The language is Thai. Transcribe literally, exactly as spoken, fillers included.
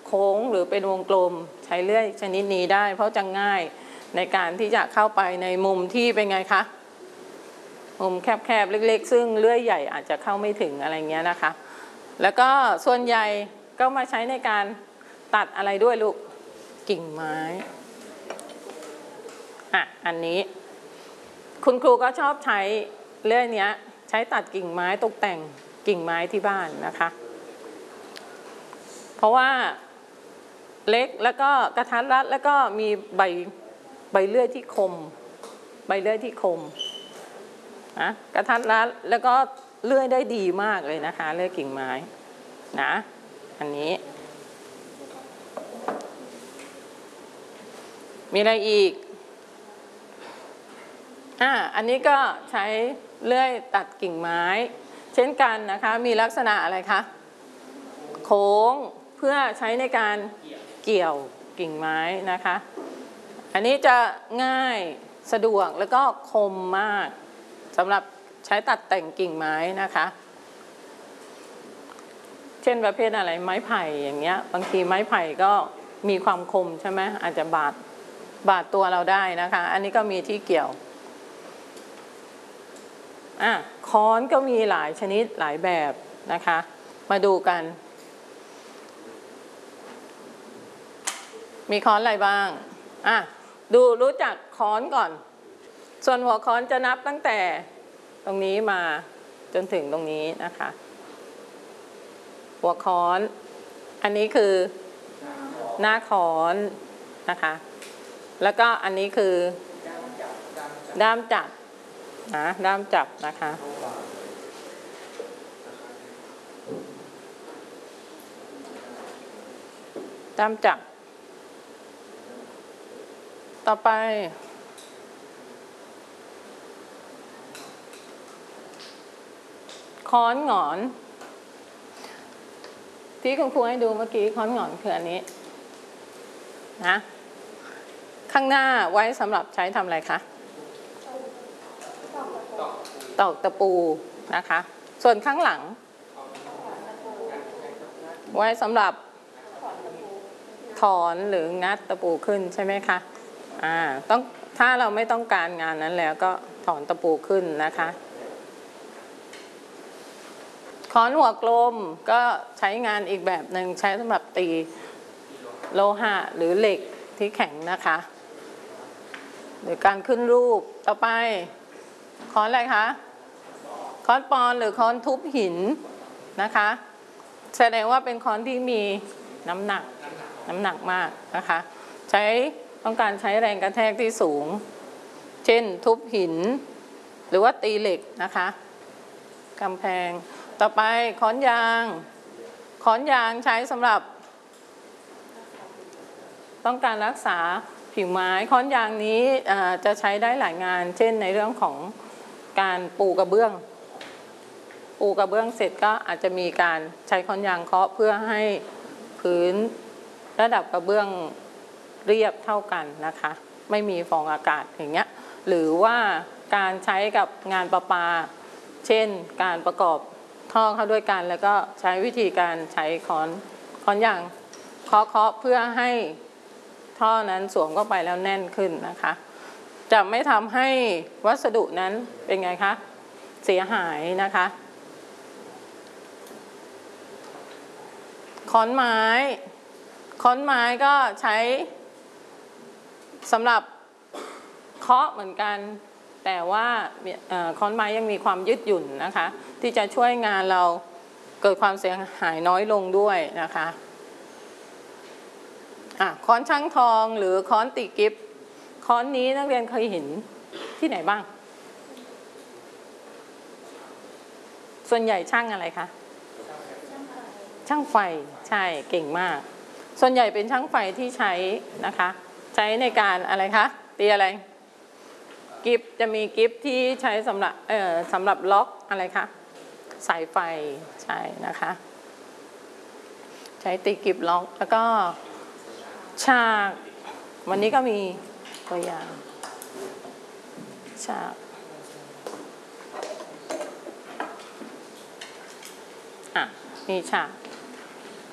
โค้งหรือเป็นวงกลมใช้เลื่อยชนิดนี้ได้เพราะจะง่ายในการที่จะเข้าไปในมุมที่เป็นไงคะมุมแคบๆเล็กๆซึ่งเลื่อยใหญ่อาจจะเข้าไม่ถึงอะไรเงี้ยนะคะแล้วก็ส่วนใหญ่ก็มาใช้ในการตัดอะไรด้วยลูกกิ่งไม้อ่ะอันนี้คุณครูก็ชอบใช้เลื่อยนี้ใช้ตัดกิ่งไม้ตกแต่งกิ่งไม้ที่บ้านนะคะเพราะว่าเล็กแล้วก็กระทัดรัดแล้วก็มีใบใบเลื่อยที่คมใบเลื่อยที่คมนะกระทัดรัดแล้วก็เลื่อยได้ดีมากเลยนะคะเลื่อยกิ่งไม้นะอันนี้มีอะไรอีกอ่าอันนี้ก็ใช้เลื่อยตัดกิ่งไม้เช่นกันนะคะมีลักษณะอะไรคะโค้งเพื่อใช้ในการเกี่ยวกิ่งไม้นะคะอันนี้จะง่ายสะดวกแล้วก็คมมากสำหรับใช้ตัดแต่งกิ่งไม้นะคะเช่นประเภทอะไรไม้ไผ่อย่างเงี้ยบางทีไม้ไผ่ก็มีความคมใช่ไหมอาจจะบาดบาดตัวเราได้นะคะอันนี้ก็มีที่เกี่ยวอ่ะค้อนก็มีหลายชนิดหลายแบบนะคะมาดูกันมีค้อนอะไรบ้างอ่ะดูรู้จักค้อนก่อนส่วนหัวค้อนจะนับตั้งแต่ตรงนี้มาจนถึงตรงนี้นะคะหัวค้อนอันนี้คือหน้าค้อนนะคะแล้วก็อันนี้คือด้ามจับนะด้ามจับนะคะด้ามจับต่อไปค้อนหงอนที่คุณครูให้ดูเมื่อกี้ค้อนหงอนคืออันนี้นะข้างหน้าไว้สำหรับใช้ทำอะไรคะตอกตะปูนะคะส่วนข้างหลังไว้สำหรับถอนหรืองัดตะปูขึ้นใช่ไหมคะอ่าต้องถ้าเราไม่ต้องการงานนั้นแล้วก็ถอนตะปูขึ้นนะคะค้อนหัวกลมก็ใช้งานอีกแบบหนึ่งใช้สำหรับตีโลหะหรือเหล็กที่แข็งนะคะหรือการขึ้นรูปต่อไปค้อนอะไรคะค้อนปอนหรือค้อนทุบหินนะคะแสดงว่าเป็นค้อนที่มีน้ำหนักน้ำหนักมากนะคะใช้ต้องการใช้แรงกระแทกที่สูงเช่นทุบหินหรือว่าตีเหล็กนะคะกำแพงต่อไปค้อนยางค้อนยางใช้สำหรับต้องการรักษาผิวไม้ค้อนยางนี้จะใช้ได้หลายงานเช่นในเรื่องของการปูกระเบื้องปูกระเบื้องเสร็จก็อาจจะมีการใช้ค้อนยางเคาะเพื่อให้พื้นระดับกระเบื้องเรียบเท่ากันนะคะไม่มีฟองอากาศอย่างเงี้ยหรือว่าการใช้กับงานประปาเช่นการประกอบท่อเข้าด้วยกันแล้วก็ใช้วิธีการใช้ค้อนค้อนยางเคาะเคาะเพื่อให้ท่อนั้นสวมเข้าไปแล้วแน่นขึ้นนะคะจะไม่ทำให้วัสดุนั้นเป็นไงคะเสียหายนะคะค้อนไม้ค้อนไม้ก็ใช้สำหรับเคาะเหมือนกันแต่ว่าค้อนไม้ยังมีความยืดหยุ่นนะคะที่จะช่วยงานเราเกิดความเสียหายน้อยลงด้วยนะคะอ่ะค้อนช่างทองหรือค้อนตีกิฟค้อนนี้นักเรียนเคยเห็นที่ไหนบ้างส่วนใหญ่ช่างอะไรคะช่างไฟใช่เก่งมากส่วนใหญ่เป็นช่างไฟที่ใช้นะคะใช้ในการอะไรคะตีอะไรกิฟจะมีกิฟที่ใช้สำหรับเอ่อสำหรับล็อกอะไรคะสายไฟใช่นะคะใช้ตีกิฟล็อกแล้วก็ฉากวันนี้ก็มีตัวอย่างฉากอ่ะมีฉาก